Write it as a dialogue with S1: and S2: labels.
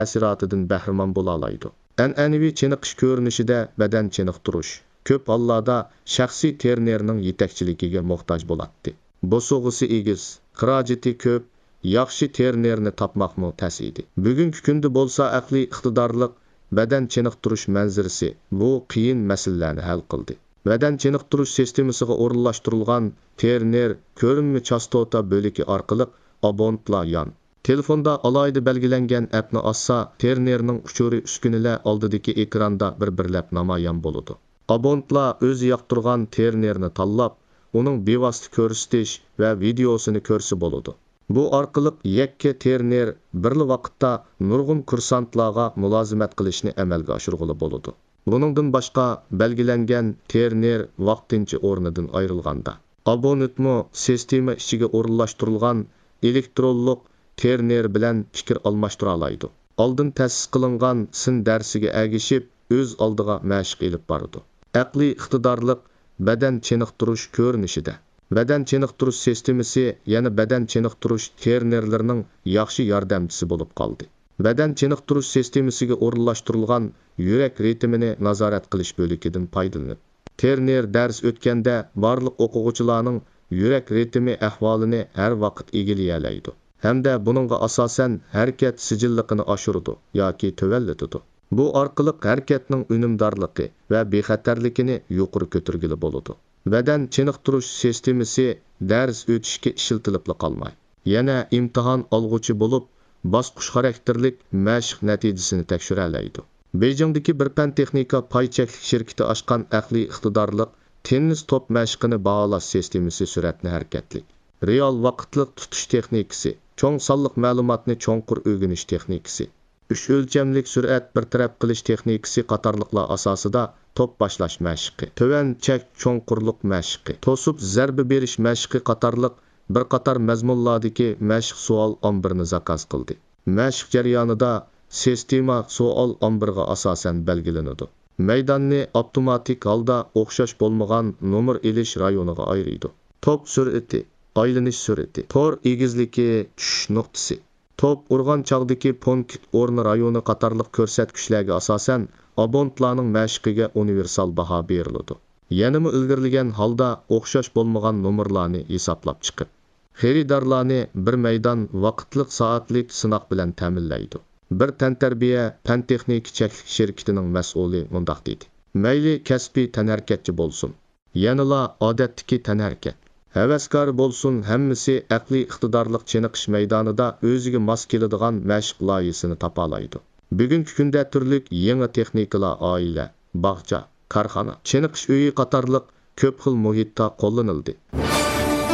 S1: ta'siratidan bahramand bo'la oladi. An'anaviy chiniqish ko'rinishida badan chiniqtirish ko'p hollarda shaxsiy trenerning yetakchiligiga muhtoj bo'ladi. Bo'sug'isi egiz, xarajati ko'p, yaxshi trenerni topmoqmi tas edi. Bugungi kunda bo'lsa aqliy iqtidorliq badan chiniqtirish manzarasi bu qiyin masalalarni hal qildi. Badan chiniqtirish sistemasiga o'rinlashtirilgan trener ko'rinma chastota bo'ligi orqali abonentlar yon telefonda alohida belgilangan appni assa trenerning uchuri uskunalar oldidagi ekranda bir-birlab namoyon bo'ladi. Abonentlar o'zi yoqtirgan trenerni tanlab, uning bevosita ko'rsatish va videosini ko'rsa bo'ladi. Bu orqali yakka trener bir vaqtda nurg'un kursantlarga mulozimat qilishni amalga oshirg'ili bo'ladi. Buningdan boshqa belgilangan trener vaqtincha o'rnidan ayrilganda abonentmi sistema ichiga o'rinlashtirilgan elektronlik trener bilan fikr almashtira oladi. Oldin ta'sis qilingan sin darsiga agishib o'z oldiga mashq elib boradi. Aqliy iqtidorliq badan chiniqtirish ko'rinishida badan chiniqtirish sistemasi yana badan chiniqtirish trenerlarining yaxshi yordamchisi bo'lib qoldi. Badan chiniqtirish sistemasiga o'rinlashtirilgan yurak ritmini nazorat qilish bo'likidan foydalanib, trener dars o'tganda barliq o'quvchilarning yurak ritmi ahvolini har vaqt egilay oladi. Hamda buningga asosan harakat sijilligini oshiradi yoki tuvallitadi. Bu orqali harakatning unumdorligi va bexatarligini yuqori ko'targili bo'ladi. Badan chiniqtirish sistemasi dars o'tishga ishlatilib qolmay, yana imtihon olg'uchi bo'lib, bosqich xarakterlik mashq natijasini tekshira oladi. Beijingdagi bir fan texnika paychaklik shirkati ochgan aqliy iqtidorliq tennis top mashqini baholash sistemasi suratni harakatlik, real vaqtliq tutish texnikasi, cho'ng sonliq ma'lumotni cho'nqur o'rganish texnikasi, 3 o'lchamlik surat bartaraf qilish texnikasi qatorliqlar asosida top boshlash mashqi, tuvan chak cho'nqurliq mashqi, to'sib zarba berish mashqi qatorliq bir qator mazmunlardagi mashq savol ombirini zakaz qildi. Mashq jarayonida sistema savol ombiriga asosan belgilanadi. Maydonni avtomatik holda o'xshash bo'lmagan nomer elish rayoniga ayiradi. Top sur'ati, aylanish sur'ati, tor egizligi, tushish nuqtasi, top urgan chog'dagi punkt o'rni rayoni qatorliq ko'rsatkichlarga asosan abonentlarning mashqiga universal baho beriladi. Yanimi ilgirlagan holda o'xshash bo'lmagan nomerlarni hisoblab chiqib, xaridorlarni bir maydon vaqtliq soatlik sinoq bilan ta'minlaydi. Bir tantarbiya fan texnik cheklik shirkatining mas'uli mundaq dedi: "Mayli kasbiy tanharakatchi bo'lsin, yanala odatdagi tanharakat, havaskor bo'lsin, hammasi aqliy iqtidorliq chiniqish maydonida o'ziga mos keladigan mashq loyihasini topa oladi." Bugungi kunda turli yangi texnikalar oila, bog'cha, korxona, chiniqish uyi qatorliq ko'p xil muhitda qo'llanildi.